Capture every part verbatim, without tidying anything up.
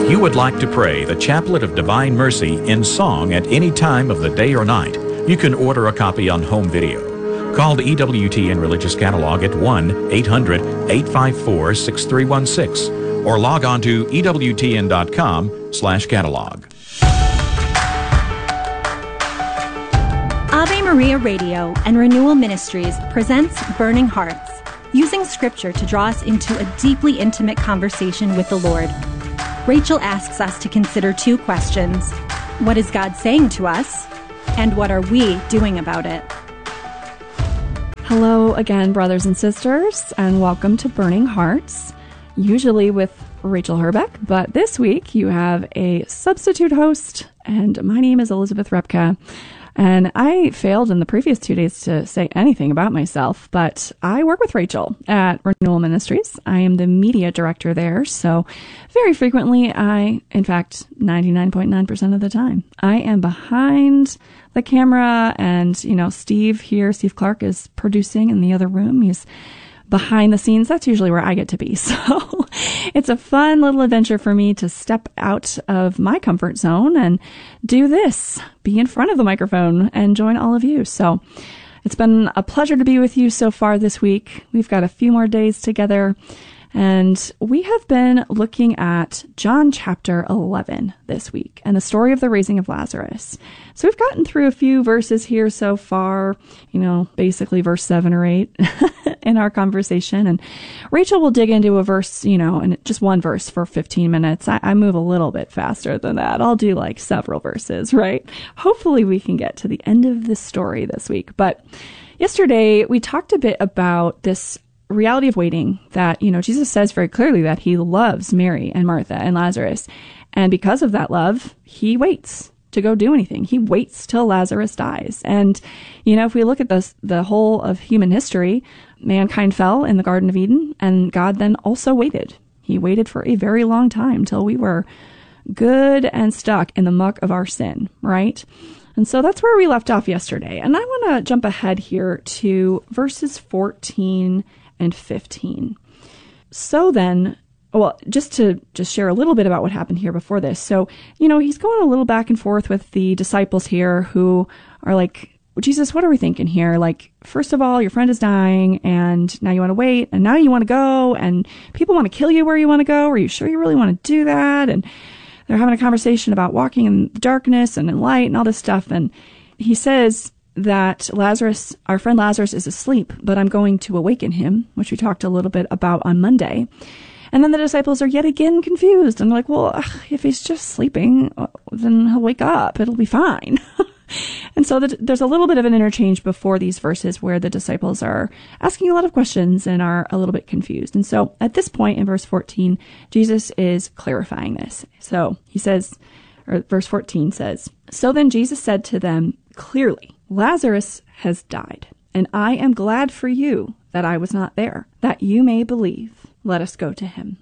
If you would like to pray the Chaplet of Divine Mercy in song at any time of the day or night, you can order a copy on home video. Call the E W T N Religious Catalog at one eight hundred eight five four six three one six or log on to E W T N dot com slash catalog. Ave Maria Radio and Renewal Ministries presents Burning Hearts, using Scripture to draw us into a deeply intimate conversation with the Lord. Rachel asks us to consider two questions. What is God saying to us? And what are we doing about it? Hello again, brothers and sisters, and welcome to Burning Hearts, usually with Rachel Herbeck, but this week you have a substitute host, and my name is Elizabeth Repka. And I failed in the previous two days to say anything about myself, but I work with Rachel at Renewal Ministries. I am the media director there, so very frequently I, in fact, ninety-nine point nine percent of the time, I am behind the camera, and, you know, Steve here, Steve Clark, is producing in the other room. He's behind the scenes. That's usually where I get to be. So it's a fun little adventure for me to step out of my comfort zone and do this, be in front of the microphone and join all of you. So it's been a pleasure to be with you so far this week. We've got a few more days together, and we have been looking at John chapter eleven this week and the story of the raising of Lazarus. So we've gotten through a few verses here so far, you know, basically verse seven or eight in our conversation. And Rachel will dig into a verse, you know, and just one verse for fifteen minutes. I, I move a little bit faster than that. I'll do like several verses, right? Hopefully we can get to the end of this story this week. But yesterday we talked a bit about this reality of waiting, that, you know, Jesus says very clearly that he loves Mary and Martha and Lazarus. And because of that love, he waits to go do anything. He waits till Lazarus dies. And, you know, if we look at this, the whole of human history, mankind fell in the Garden of Eden, and God then also waited. He waited for a very long time till we were good and stuck in the muck of our sin, right? And so that's where we left off yesterday. And I want to jump ahead here to verses fourteen and fifteen. So then, well, just to just share a little bit about what happened here before this. So, you know, he's going a little back and forth with the disciples here who are like, Jesus, what are we thinking here? Like, first of all, your friend is dying, and now you want to wait, and now you want to go, and people want to kill you where you want to go. Are you sure you really want to do that? And they're having a conversation about walking in darkness and in light and all this stuff. And he says that Lazarus, our friend Lazarus, is asleep, but I'm going to awaken him, which we talked a little bit about on Monday. And then the disciples are yet again confused. And they're like, well, ugh, if he's just sleeping, then he'll wake up. It'll be fine. And so the, there's a little bit of an interchange before these verses where the disciples are asking a lot of questions and are a little bit confused. And so at this point in verse fourteen, Jesus is clarifying this. So he says, or verse fourteen says, so then Jesus said to them clearly, Lazarus has died, and I am glad for you that I was not there, that you may believe. Let us go to him.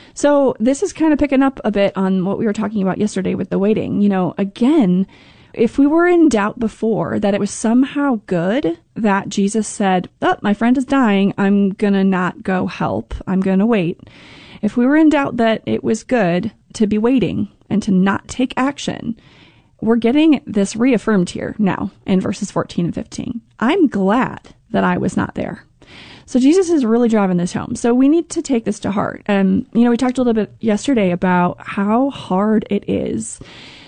So this is kind of picking up a bit on what we were talking about yesterday with the waiting. You know, again, if we were in doubt before that it was somehow good that Jesus said, oh, my friend is dying, I'm going to not go help, I'm going to wait. If we were in doubt that it was good to be waiting and to not take action, we're getting this reaffirmed here now in verses fourteen and fifteen. I'm glad that I was not there. So Jesus is really driving this home. So we need to take this to heart. And, um, you know, we talked a little bit yesterday about how hard it is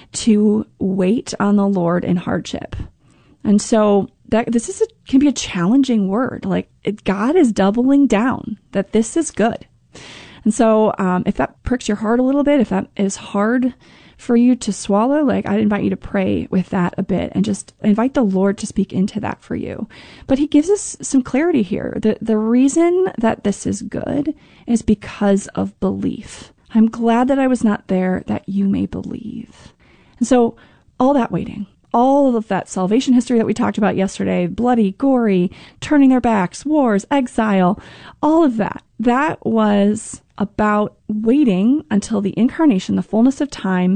to wait on the Lord in hardship. And so that this is a, can be a challenging word. Like, it, God is doubling down that this is good. And so um, if that pricks your heart a little bit, if that is hard for you to swallow, like, I'd invite you to pray with that a bit and just invite the Lord to speak into that for you. But he gives us some clarity here. The, the reason that this is good is because of belief. I'm glad that I was not there, that you may believe. And so all that waiting, all of that salvation history that we talked about yesterday, bloody, gory, turning their backs, wars, exile, all of that, that was about waiting until the incarnation, the fullness of time,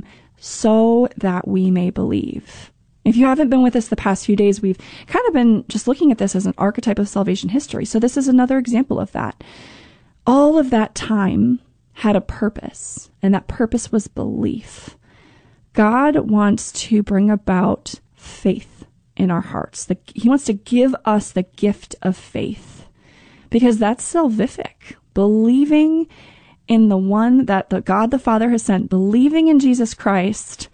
so that we may believe. If you haven't been with us the past few days, we've kind of been just looking at this as an archetype of salvation history. So this is another example of that. All of that time had a purpose, and that purpose was belief. God wants to bring about faith in our hearts. The, he wants to give us the gift of faith, because that's salvific. Believing in the one that the God the Father has sent, believing in Jesus Christ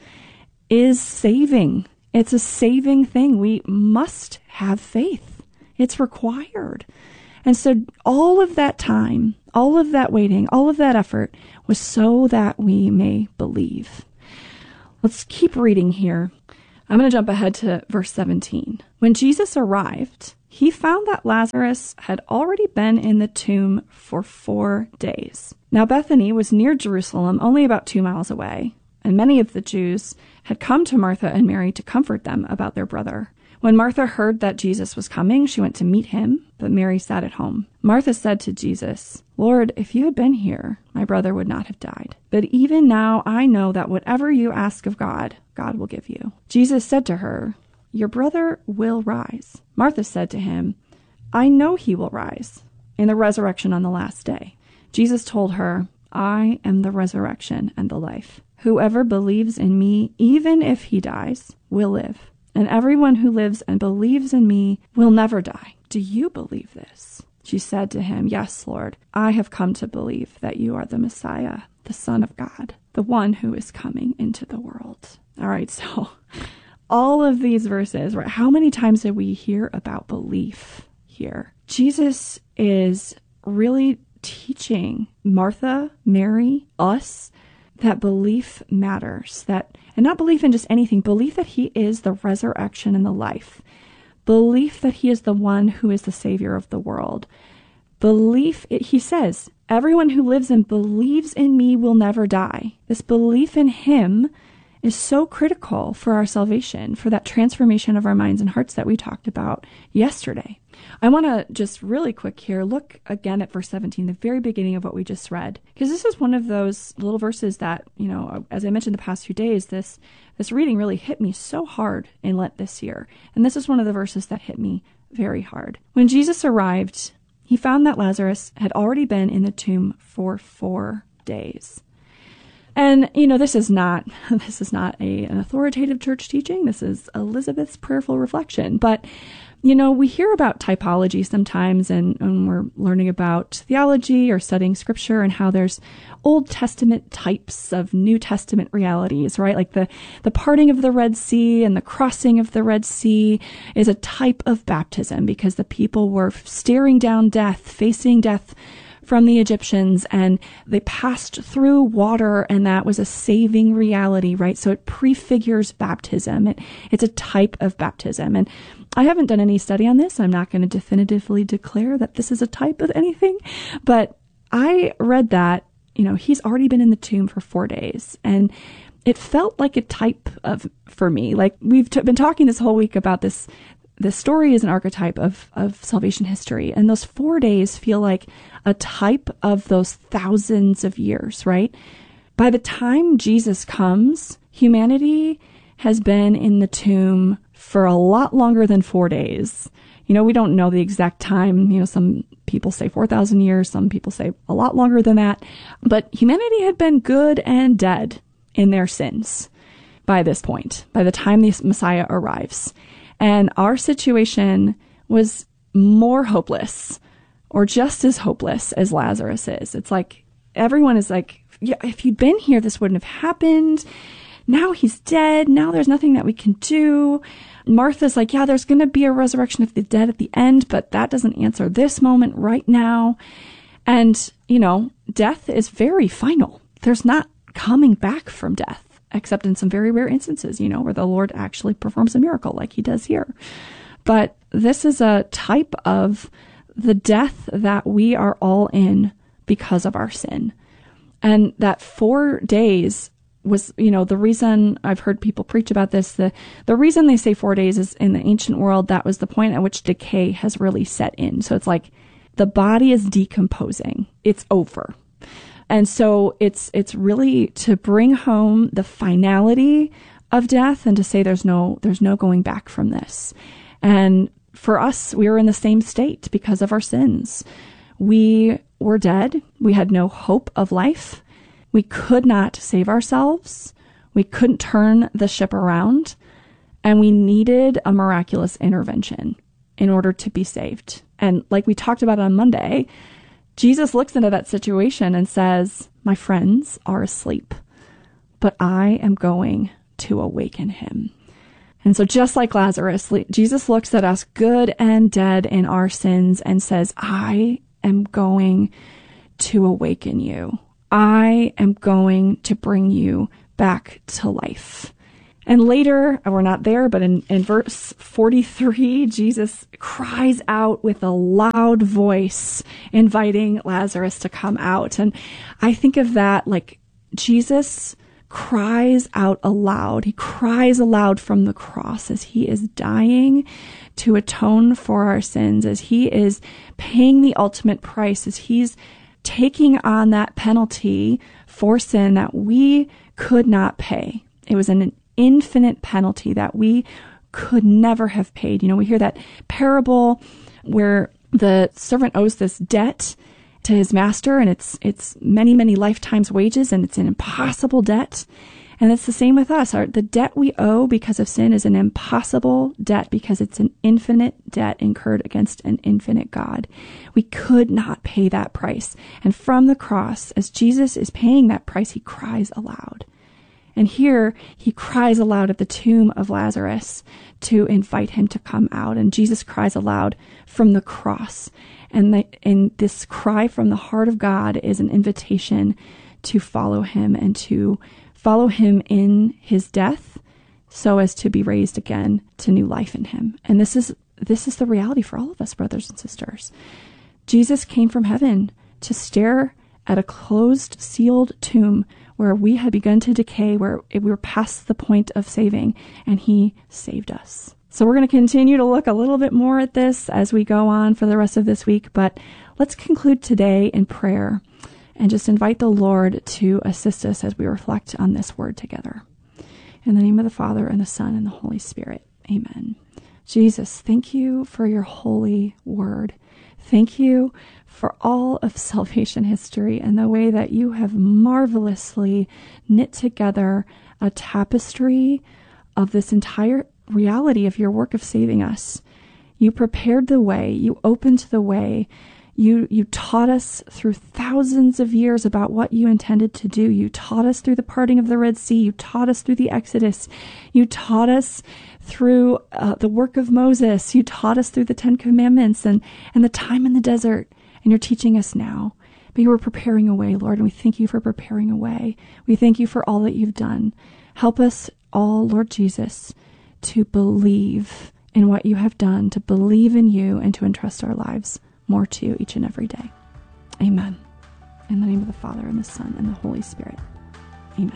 is saving. It's a saving thing. We must have faith. It's required. And so all of that time, all of that waiting, all of that effort was so that we may believe. Let's keep reading here. I'm going to jump ahead to verse seventeen. When Jesus arrived, he found that Lazarus had already been in the tomb for four days. Now Bethany was near Jerusalem, only about two miles away, and many of the Jews had come to Martha and Mary to comfort them about their brother. When Martha heard that Jesus was coming, she went to meet him, but Mary sat at home. Martha said to Jesus, "Lord, if you had been here, my brother would not have died. But even now I know that whatever you ask of God, God will give you." Jesus said to her, "Your brother will rise." Martha said to him, "I know he will rise in the resurrection on the last day." Jesus told her, "I am the resurrection and the life. Whoever believes in me, even if he dies, will live. And everyone who lives and believes in me will never die. Do you believe this?" She said to him, "Yes, Lord. I have come to believe that you are the Messiah, the Son of God, the one who is coming into the world." All right, so all of these verses, right? How many times did we hear about belief here? Jesus is really teaching Martha, Mary, us, that belief matters, that, and not belief in just anything, belief that he is the resurrection and the life, belief that he is the one who is the Savior of the world, belief, it, he says, everyone who lives and believes in me will never die. This belief in him is so critical for our salvation, for that transformation of our minds and hearts that we talked about yesterday. I want to just really quick here look again at verse seventeen, the very beginning of what we just read, because this is one of those little verses that, you know, as I mentioned the past few days, this this reading really hit me so hard in Lent this year. And this is one of the verses that hit me very hard. When Jesus arrived, he found that Lazarus had already been in the tomb for four days. And, you know, this is not, this is not a, an authoritative church teaching. This is Elizabeth's prayerful reflection. But, you know, we hear about typology sometimes, and when we're learning about theology or studying scripture, and how there's Old Testament types of New Testament realities, right? Like the, the parting of the Red Sea and the crossing of the Red Sea is a type of baptism, because the people were staring down death, facing death from the Egyptians, and they passed through water, and that was a saving reality, right? So it prefigures baptism. It, it's a type of baptism. And I haven't done any study on this. I'm not going to definitively declare that this is a type of anything, but I read that, you know, he's already been in the tomb for four days, and it felt like a type of, for me, like we've t- been talking this whole week about this. The story is an archetype of, of salvation history. And those four days feel like a type of those thousands of years, right? By the time Jesus comes, humanity has been in the tomb for a lot longer than four days. You know, we don't know the exact time. You know, some people say four thousand years. Some people say a lot longer than that. But humanity had been good and dead in their sins by this point, by the time the Messiah arrives. And our situation was more hopeless, or just as hopeless as Lazarus is. It's like, everyone is like, yeah, if you'd been here, this wouldn't have happened. Now he's dead. Now there's nothing that we can do. Martha's like, yeah, there's going to be a resurrection of the dead at the end, but that doesn't answer this moment right now. And, you know, death is very final. There's not coming back from death, except in some very rare instances, you know, where the Lord actually performs a miracle like he does here. But this is a type of the death that we are all in because of our sin. And that four days was, you know, the reason I've heard people preach about this, the, the reason they say four days is in the ancient world, that was the point at which decay has really set in. So it's like the body is decomposing. It's over. And so it's it's really to bring home the finality of death, and to say there's no there's no going back from this. And for us, we were in the same state because of our sins. We were dead. We had no hope of life. We could not save ourselves. We couldn't turn the ship around. And we needed a miraculous intervention in order to be saved. And like we talked about on Monday, Jesus looks into that situation and says, my friends are asleep, but I am going to awaken him. And so just like Lazarus, Jesus looks at us good and dead in our sins and says, I am going to awaken you. I am going to bring you back to life. And later, we're not there, but in, in verse forty-three, Jesus cries out with a loud voice, inviting Lazarus to come out. And I think of that like Jesus cries out aloud. He cries aloud from the cross as he is dying to atone for our sins, as he is paying the ultimate price, as he's taking on that penalty for sin that we could not pay. It was an infinite penalty that we could never have paid. You know, we hear that parable where the servant owes this debt to his master, and it's it's many, many lifetimes' wages, and it's an impossible debt. And it's the same with us. Our, the debt we owe because of sin is an impossible debt because it's an infinite debt incurred against an infinite God. We could not pay that price. And from the cross, as Jesus is paying that price, he cries aloud. And here he cries aloud at the tomb of Lazarus to invite him to come out. And Jesus cries aloud from the cross. And, the, and this cry from the heart of God is an invitation to follow him and to follow him in his death so as to be raised again to new life in him. And this is this is the reality for all of us, brothers and sisters. Jesus came from heaven to stare at a closed, sealed tomb where we had begun to decay, where we were past the point of saving, and he saved us. So we're going to continue to look a little bit more at this as we go on for the rest of this week, but let's conclude today in prayer and just invite the Lord to assist us as we reflect on this word together. In the name of the Father, and the Son, and the Holy Spirit. Amen. Jesus, thank you for your holy word. Thank you for all of salvation history and the way that you have marvelously knit together a tapestry of this entire reality of your work of saving us. You prepared the way. You opened the way. You you taught us through thousands of years about what you intended to do. You taught us through the parting of the Red Sea. You taught us through the Exodus. You taught us through uh, the work of Moses. You taught us through the Ten Commandments and, and the time in the desert. And you're teaching us now. But you were preparing a way, Lord, and we thank you for preparing a way. We thank you for all that you've done. Help us all, Lord Jesus, to believe in what you have done, to believe in you, and to entrust our lives more to you each and every day. Amen. In the name of the Father, and the Son, and the Holy Spirit. Amen.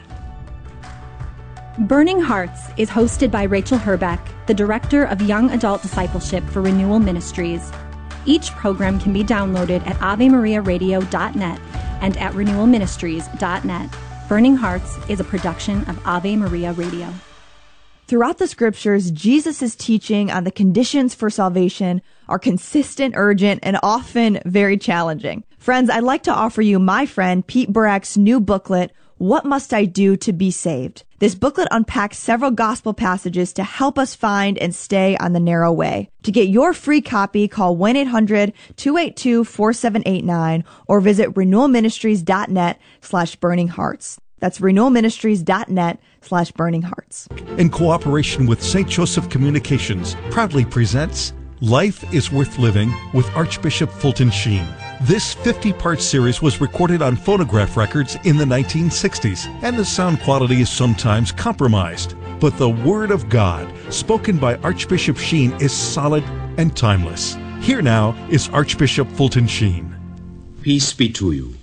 Burning Hearts is hosted by Rachel Herbeck, the Director of Young Adult Discipleship for Renewal Ministries. Each program can be downloaded at ave maria radio dot net and at renewal ministries dot net. Burning Hearts is a production of Ave Maria Radio. Throughout the scriptures, Jesus' teaching on the conditions for salvation are consistent, urgent, and often very challenging. Friends, I'd like to offer you my friend Pete Burack's new booklet, What Must I Do to Be Saved? This booklet unpacks several gospel passages to help us find and stay on the narrow way. To get your free copy, call one eight hundred two eight two four seven eight nine or visit renewal ministries dot net slash burning hearts. That's renewal ministries dot net slash burning hearts. In cooperation with Saint Joseph Communications, proudly presents Life is Worth Living with Archbishop Fulton Sheen. This fifty-part series was recorded on phonograph records in the nineteen sixties, and the sound quality is sometimes compromised. But the Word of God, spoken by Archbishop Sheen, is solid and timeless. Here now is Archbishop Fulton Sheen. Peace be to you.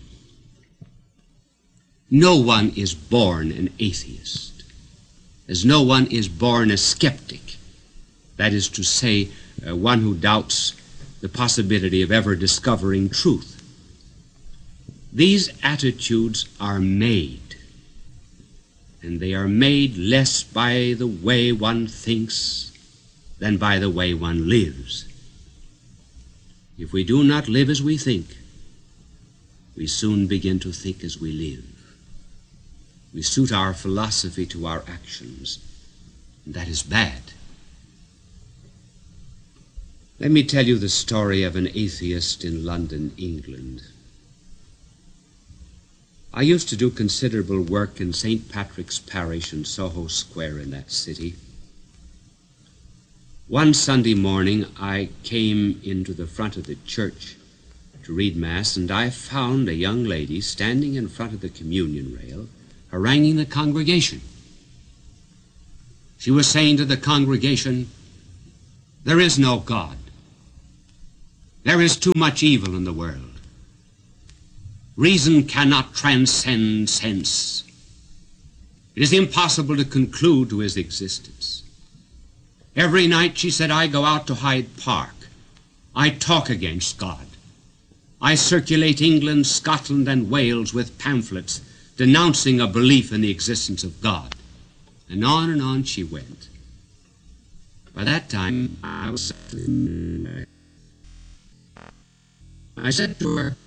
No one is born an atheist, as no one is born a skeptic. That is to say, uh, one who doubts the possibility of ever discovering truth. These attitudes are made, and they are made less by the way one thinks than by the way one lives. If we do not live as we think, we soon begin to think as we live. We suit our philosophy to our actions, and that is bad. Let me tell you the story of an atheist in London, England. I used to do considerable work in Saint Patrick's Parish in Soho Square in that city. One Sunday morning I came into the front of the church to read Mass, and I found a young lady standing in front of the communion rail haranguing the congregation. She was saying to the congregation, "There is no God. There is too much evil in the world. Reason cannot transcend sense. It is impossible to conclude to his existence. Every night," she said, "I go out to Hyde Park. I talk against God. I circulate England, Scotland, and Wales with pamphlets denouncing a belief in the existence of God." And on and on she went. By that time, I was... I said to her,